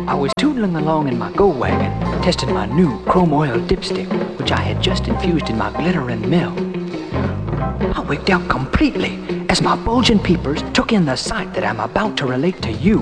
I was tootling along in my go wagon, testing my new chrome oil dipstick, which I had just infused in my glittering mill. I wigged out completely as my bulging peepers took in the sight that I'm about to relate to you.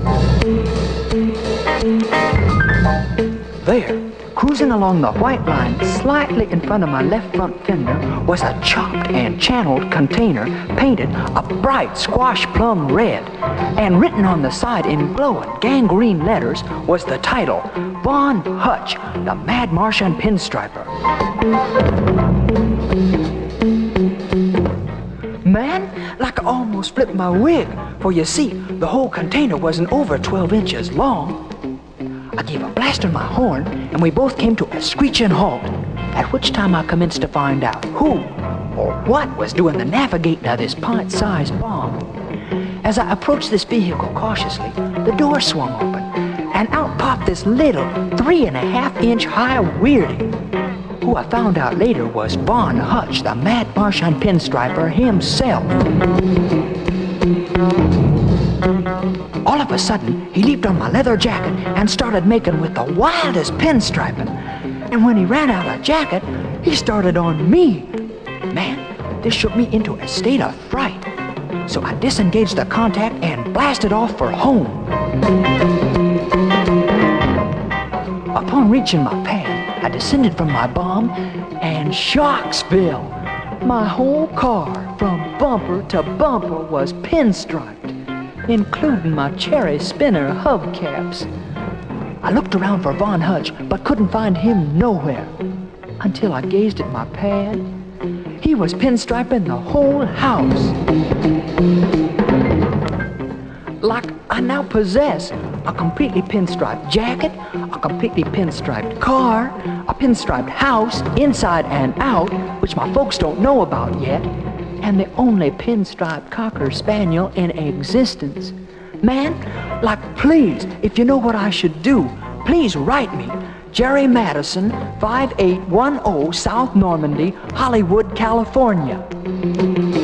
There, cruising along the white line slightly in front of my left front fender was a chopped and channeled container painted a bright squash plum red, and written on the side in glowing gangrene letters was the title, Von Hutch, the Mad Martian Pinstriper. Man, like I almost flipped my wig, for you see, the whole container wasn't over 12 inches long. I gave a blast on my horn, and we both came to a screeching halt, at which time I commenced to find out who or what was doing the navigating of this pint-sized bomb. As I approached this vehicle cautiously, the door swung open, and out popped this little 3.5-inch high weirdie, who I found out later was Von Hutch, the Mad Martian Pinstriper himself. All of a sudden, he leaped on my leather jacket and started making with the wildest pinstriping. And when he ran out of jacket, he started on me. Man, this shook me into a state of fright. So I disengaged the contact and blasted off for home. Upon reaching my pad, I descended from my bomb, and Shocksville! My whole car, from bumper to bumper, was pinstriped, including my cherry spinner hubcaps. I looked around for Von Hutch, but couldn't find him nowhere, until I gazed at my pad. He was pinstriping the whole house. Like I now possess a completely pinstriped jacket, a completely pinstriped car, a pinstriped house, inside and out, which my folks don't know about yet, and the only pinstriped Cocker Spaniel in existence. Man, like please, if you know what I should do, please write me. Jerry Madison, 5810 South Normandy, Hollywood, California.